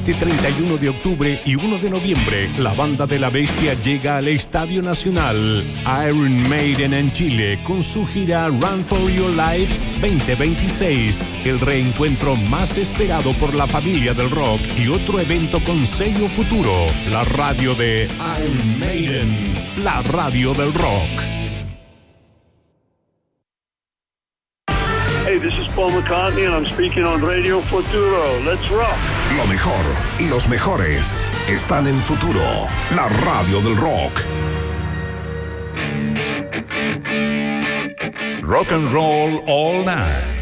Este 31 de octubre y 1 de noviembre, la Banda de la Bestia llega al Estadio Nacional. Iron Maiden en Chile con su gira Run for Your Lives 2026. El reencuentro más esperado por la familia del rock y otro evento con sello futuro. La radio de Iron Maiden, la radio del rock. Hey, this is Paul McCartney and I'm speaking on Radio Futuro. Let's rock. Lo mejor y los mejores están en Futuro, la radio del rock. Rock and roll all night.